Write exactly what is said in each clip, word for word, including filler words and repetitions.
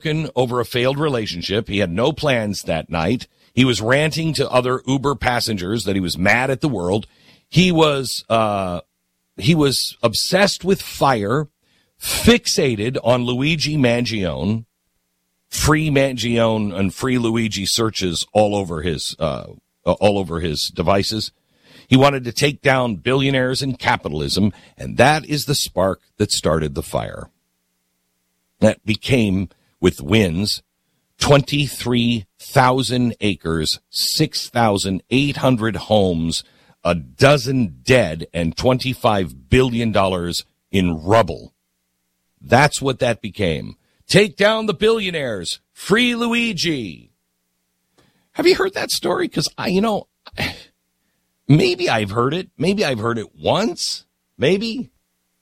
over a failed relationship. He had no plans that night. He was ranting to other Uber passengers that he was mad at the world. He was uh, he was obsessed with fire, fixated on Luigi Mangione, free Mangione and free Luigi searches all over his uh, all over his devices. He wanted to take down billionaires and capitalism, and that is the spark that started the fire. That became, with winds, twenty-three thousand acres, six thousand eight hundred homes, a dozen dead, and twenty-five billion dollars in rubble. That's what that became. Take down the billionaires. Free Luigi. Have you heard that story? Because, I, you know, maybe I've heard it. Maybe I've heard it once. Maybe.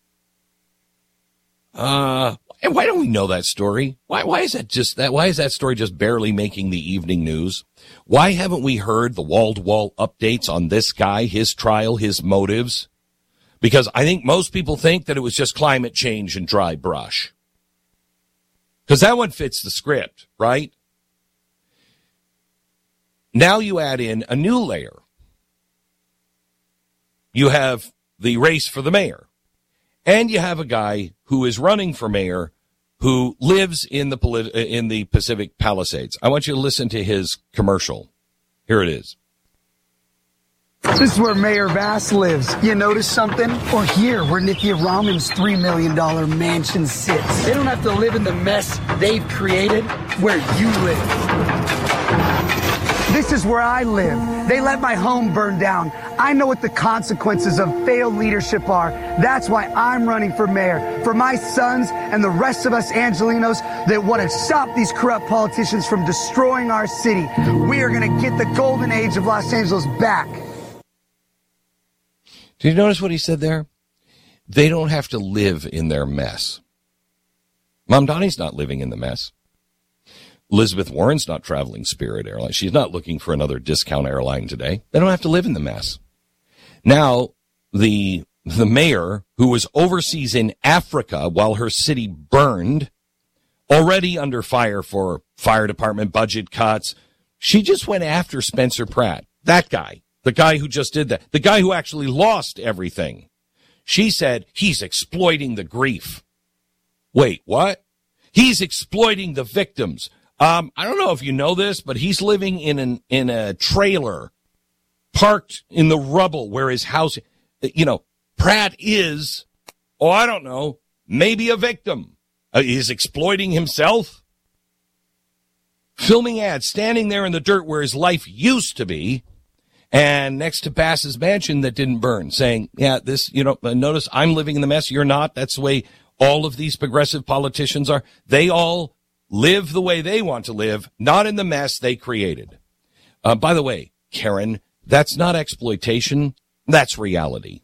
Uh, and why don't we know that story? Why, why is that just that? Why is that story just barely making the evening news? Why haven't we heard the wall-to-wall updates on this guy, his trial, his motives? Because I think most people think that it was just climate change and dry brush. Because that one fits the script, right? Now you add in a new layer. You have the race for the mayor. And you have a guy who is running for mayor who lives in the polit- in the Pacific Palisades. I want you to listen to his commercial. Here it is. This is where Mayor Vass lives. You notice something? Or here, where Nikki Raman's three million dollars mansion sits. They don't have to live in the mess they've created where you live. This is where I live. They let my home burn down. I know what the consequences of failed leadership are. That's why I'm running for mayor. For my sons and the rest of us Angelinos that want to stop these corrupt politicians from destroying our city. We are going to get the golden age of Los Angeles back. Did you notice what he said there? They don't have to live in their mess. Mom Donnie's not living in the mess. Elizabeth Warren's not traveling Spirit Airlines. She's not looking for another discount airline today. They don't have to live in the mess. Now, the the mayor, who was overseas in Africa while her city burned, already under fire for fire department budget cuts, she just went after Spencer Pratt, that guy. The guy who just did that. The guy who actually lost everything. She said he's exploiting the grief. Wait, what? He's exploiting the victims. Um, I don't know if you know this, but he's living in an in a trailer parked in the rubble where his house, you know, Pratt is, oh, I don't know, maybe a victim. Uh, he's exploiting himself. Filming ads, standing there in the dirt where his life used to be. And next to Bass's mansion that didn't burn, saying, yeah, this, you know, notice I'm living in the mess. You're not. That's the way all of these progressive politicians are. They all live the way they want to live, not in the mess they created. Uh, by the way, Karen, that's not exploitation. That's reality.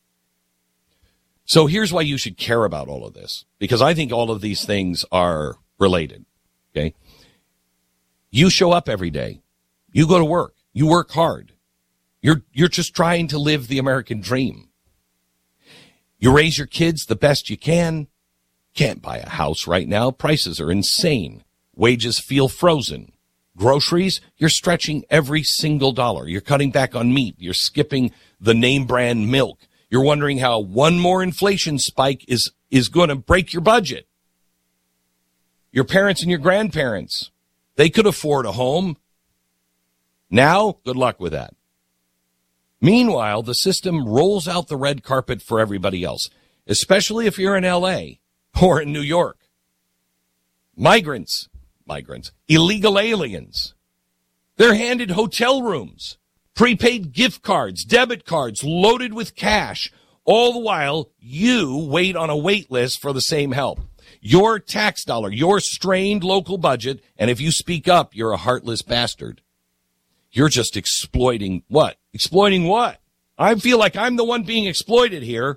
So here's why you should care about all of this, because I think all of these things are related. Okay. You show up every day. You go to work. You work hard. You're you're just trying to live the American dream. You raise your kids the best you can. Can't buy a house right now. Prices are insane. Wages feel frozen. Groceries, you're stretching every single dollar. You're cutting back on meat. You're skipping the name brand milk. You're wondering how one more inflation spike is, is going to break your budget. Your parents and your grandparents, they could afford a home. Now, good luck with that. Meanwhile, the system rolls out the red carpet for everybody else, especially if you're in L A or in New York. Migrants, migrants, illegal aliens. They're handed hotel rooms, prepaid gift cards, debit cards loaded with cash. All the while, you wait on a wait list for the same help. Your tax dollar, your strained local budget, and if you speak up, you're a heartless bastard. You're just exploiting what? Exploiting what? I feel like I'm the one being exploited here.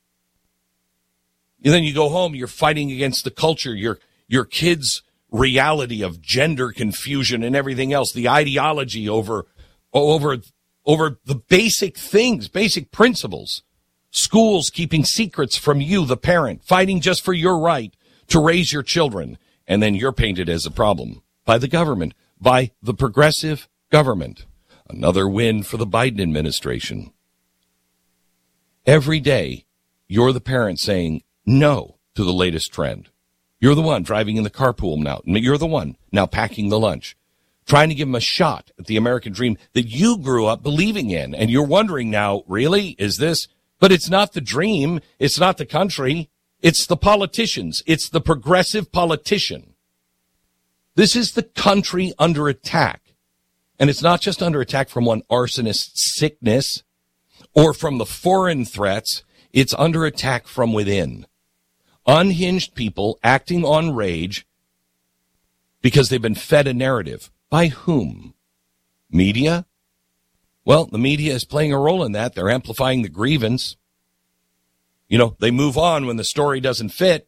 And then you go home, you're fighting against the culture, your your kids' reality of gender confusion and everything else, the ideology over over over the basic things, basic principles. Schools keeping secrets from you, the parent, fighting just for your right to raise your children. And then you're painted as a problem by the government, by the progressive government. Another win for the Biden administration. Every day, you're the parent saying no to the latest trend. You're the one driving in the carpool now. You're the one now packing the lunch, trying to give them a shot at the American dream that you grew up believing in. And you're wondering now, really, is this? But it's not the dream. It's not the country. It's the politicians. It's the progressive politician. This is the country under attack. And it's not just under attack from one arsonist sickness or from the foreign threats. It's under attack from within. Unhinged people acting on rage because they've been fed a narrative. By whom? Media? Well, the media is playing a role in that. They're amplifying the grievance. You know, they move on when the story doesn't fit.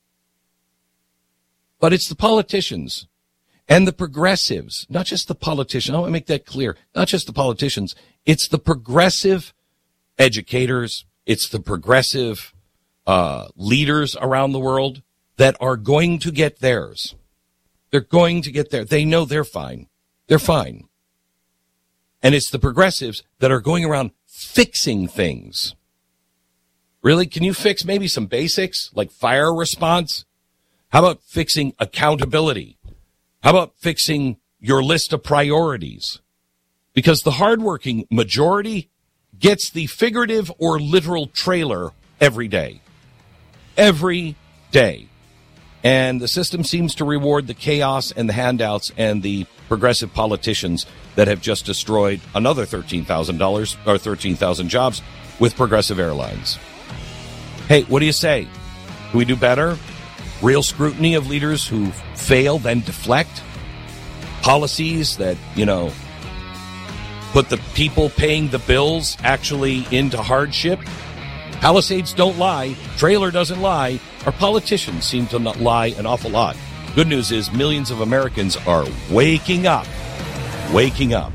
But it's the politicians and the progressives, not just the politicians. I want to make that clear. Not just the politicians. It's the progressive educators. It's the progressive uh, leaders around the world that are going to get theirs. They're going to get there. They know they're fine. They're fine. And it's the progressives that are going around fixing things. Really? Can you fix maybe some basics like fire response? How about fixing accountability? How about fixing your list of priorities? Because the hardworking majority gets the figurative or literal trailer every day. Every day. And the system seems to reward the chaos and the handouts and the progressive politicians that have just destroyed another thirteen thousand dollars or thirteen thousand jobs with Progressive Airlines. Hey, what do you say? Can we do better? Real scrutiny of leaders who fail, then deflect? Policies that, you know, put the people paying the bills actually into hardship? Palisades don't lie. Trailer doesn't lie. Our politicians seem to not lie an awful lot. Good news is millions of Americans are waking up. Waking up.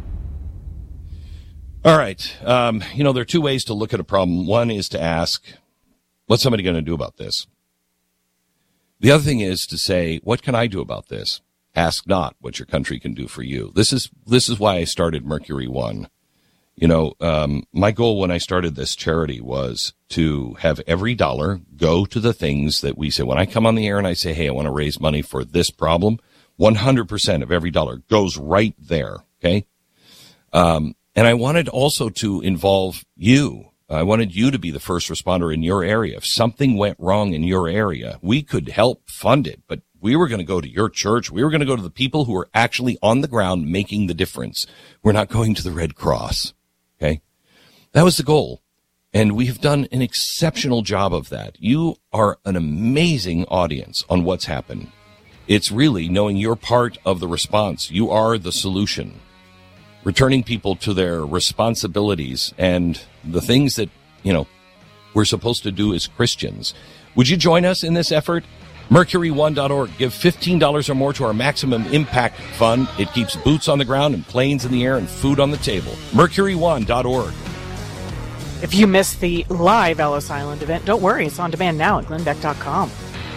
All right. Um, you know, there are two ways to look at a problem. One is to ask, what's somebody going to do about this? The other thing is to say, what can I do about this? Ask not what your country can do for you. This is this is why I started Mercury One. You know, um, my goal when I started this charity was to have every dollar go to the things that we say. When I come on the air and I say, hey, I want to raise money for this problem, one hundred percent of every dollar goes right there, okay? Um, and I wanted also to involve you. I wanted you to be the first responder in your area. If something went wrong in your area, we could help fund it, but we were going to go to your church. We were going to go to the people who are actually on the ground making the difference. We're not going to the Red Cross. Okay, that was the goal, and we have done an exceptional job of that. You are an amazing audience on what's happened. It's really knowing you're part of the response. You are the solution. Returning people to their responsibilities and the things that, you know, we're supposed to do as Christians. Would you join us in this effort? Mercury one dot org. Give fifteen dollars or more to our Maximum Impact Fund. It keeps boots on the ground and planes in the air and food on the table. Mercury one dot org. If you missed the live Ellis Island event, don't worry. It's on demand now at glenn beck dot com.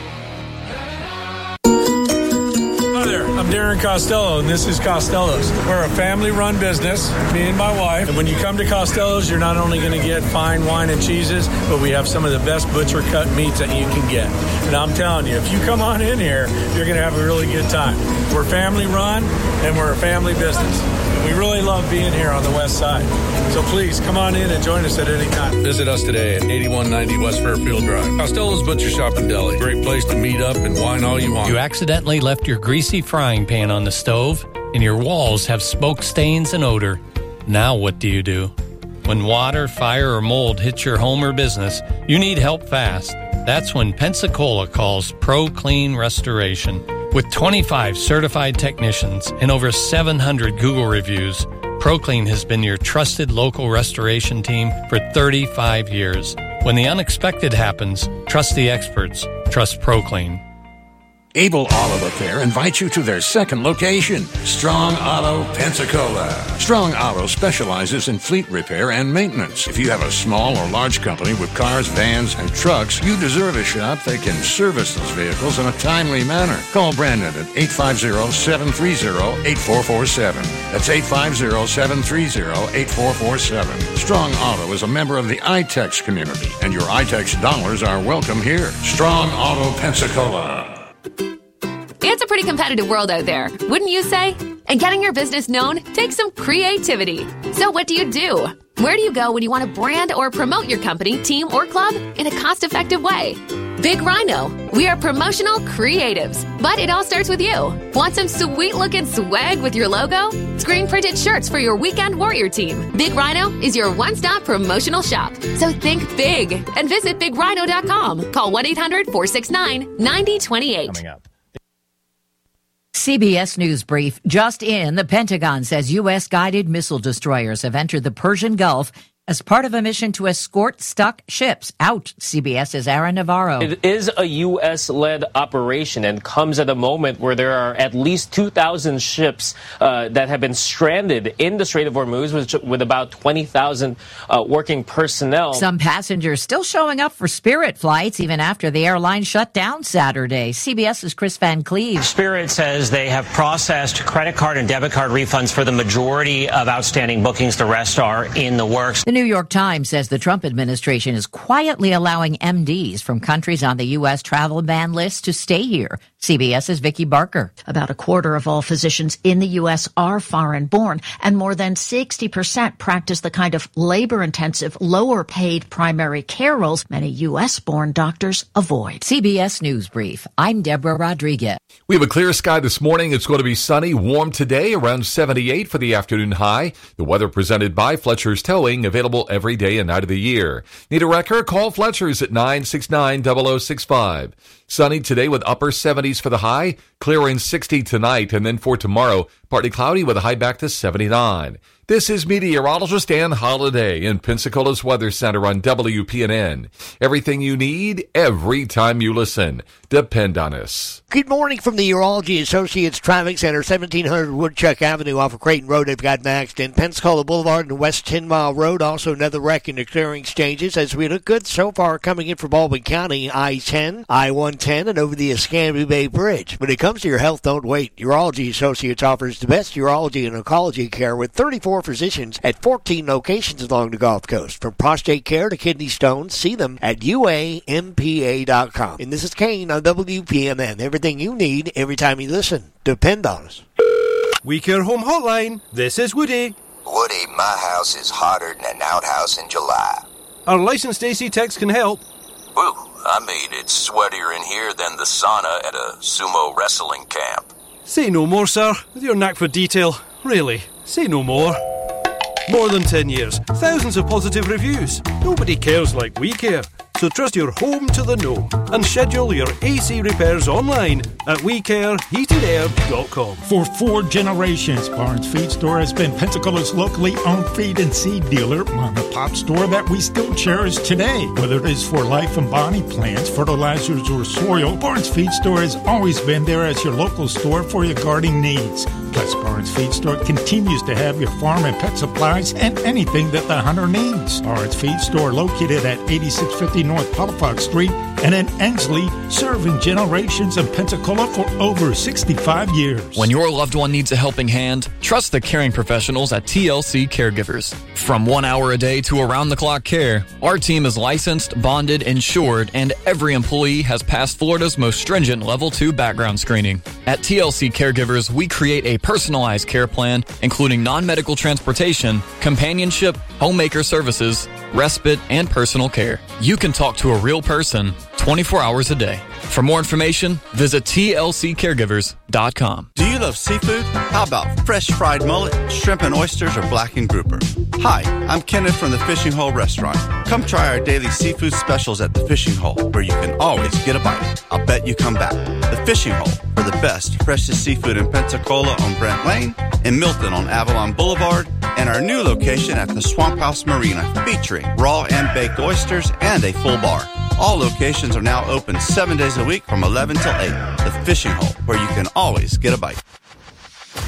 Hi there, I'm Darren Costello, and this is Costello's. We're a family-run business, me and my wife. And when you come to Costello's, you're not only going to get fine wine and cheeses, but we have some of the best butcher-cut meats that you can get. And I'm telling you, if you come on in here, you're going to have a really good time. We're family-run, and we're a family business. And we really love being here on the west side. So please, come on in and join us at any time. Visit us today at eighty-one ninety West Fairfield Drive. Costello's Butcher Shop and Deli. Great place to meet up and wine all you want. You accidentally left your greasy frying pan on the stove, and your walls have smoke stains and odor. Now what do you do? When water, fire, or mold hits your home or business, you need help fast. That's when Pensacola calls Pro Clean Restoration. With twenty-five certified technicians and over seven hundred Google reviews, ProClean has been your trusted local restoration team for thirty-five years. When the unexpected happens, trust the experts. Trust ProClean. Able Auto Repair invites you to their second location, Strong Auto Pensacola. Strong Auto specializes in fleet repair and maintenance. If you have a small or large company with cars, vans, and trucks, you deserve a shop that can service those vehicles in a timely manner. Call Brandon at eight five zero, seven three zero, eight four four seven. That's eight five zero, seven three zero, eight four four seven. Strong Auto is a member of the I TEX community, and your I TEX dollars are welcome here. Strong Auto Pensacola. It's a pretty competitive world out there, wouldn't you say? And getting your business known takes some creativity. So what do you do? Where do you go when you want to brand or promote your company, team, or club in a cost-effective way? Big Rhino. We are promotional creatives, but it all starts with you. Want some sweet-looking swag with your logo? Screen-printed shirts for your weekend warrior team. Big Rhino is your one-stop promotional shop. So think big and visit big rhino dot com. Call one eight hundred, four six nine, nine zero two eight. Coming up. C B S News Brief. Just in, the Pentagon says U S guided missile destroyers have entered the Persian Gulf as part of a mission to escort stuck ships out. CBS's Aaron Navarro. It is a U S-led operation and comes at a moment where there are at least two thousand ships uh, that have been stranded in the Strait of Hormuz, with, with about twenty thousand uh, working personnel. Some passengers still showing up for Spirit flights even after the airline shut down Saturday. CBS's Chris Van Cleve. Spirit says they have processed credit card and debit card refunds for the majority of outstanding bookings. The rest are in the works. The New York Times says the Trump administration is quietly allowing M Ds from countries on the U S travel ban list to stay here. CBS's Vicki Barker. About a quarter of all physicians in the U S are foreign-born, and more than sixty percent practice the kind of labor-intensive, lower-paid primary care roles many U S-born doctors avoid. C B S News Brief. I'm Deborah Rodriguez. We have a clear sky this morning. It's going to be sunny, warm today, around seventy-eight for the afternoon high. The weather presented by Fletcher's Towing, available every day and night of the year. Need a wrecker? Call Fletcher's at nine six nine, zero zero six five. Sunny today with upper seventies for the high, clearing sixty tonight, and then for tomorrow, partly cloudy with a high back to seventy-nine. This is meteorologist Ann Holiday in Pensacola's Weather Center on W P N N. Everything you need, every time you listen. Depend on us. Good morning from the Urology Associates Traffic Center, seventeen hundred Woodchuck Avenue off of Creighton Road. They've got maxed in Pensacola Boulevard and West ten Mile Road. Also another wreck in the clearing stages as we look good so far coming in from Baldwin County. I ten, I one ten, and over the Escambia Bay Bridge. When it comes to your health, don't wait. Urology Associates offers the best urology and oncology care with thirty-four physicians at fourteen locations along the Gulf Coast. From prostate care to kidney stones, see them at U A M P A dot com. And this is Kane on W P N N. Everything you need, every time you listen. Depend on us. We Care Home Hotline. This is Woody. Woody, my house is hotter than an outhouse in July. Our licensed A C techs can help. Woo, I mean, it's sweatier in here than the sauna at a sumo wrestling camp. Say no more, sir. With your knack for detail. Really, say no more. More than ten years, thousands of positive reviews. Nobody cares like we care. So trust your home to the know and schedule your A C repairs online at we care heated air dot com. For four generations, Barnes Feed Store has been Pensacola's locally owned feed and seed dealer, mom and pop store that we still cherish today. Whether it is for life and body plants, fertilizers, or soil, Barnes Feed Store has always been there as your local store for your gardening needs. Plus, Barnes Feed Store continues to have your farm and pet supplies and anything that the hunter needs. Barnes Feed Store located at eighty-six fifty North Palafox Street and in Ensley, serving generations in Pensacola for over sixty-five years. When your loved one needs a helping hand, trust the caring professionals at T L C Caregivers. From one hour a day to around-the-clock care, our team is licensed, bonded, insured, and every employee has passed Florida's most stringent Level two background screening. At T L C Caregivers, we create a personalized care plan, including non-medical transportation, companionship, homemaker services, respite, and personal care. You can talk to a real person twenty-four hours a day. For more information, visit T L C caregivers dot com. Do you love seafood? How about fresh fried mullet, shrimp and oysters, or blackened grouper? Hi, I'm Kenneth from the Fishing Hole Restaurant. Come try our daily seafood specials at the Fishing Hole, where you can always get a bite. I'll bet you come back. The Fishing Hole, for the best, freshest seafood in Pensacola on Brent Lane, in Milton on Avalon Boulevard, and our new location at the Swamp House Marina, featuring raw and baked oysters and a full bar. All locations are now open seven days a week from eleven till eight. The Fishing Hole, where you can always get a bite.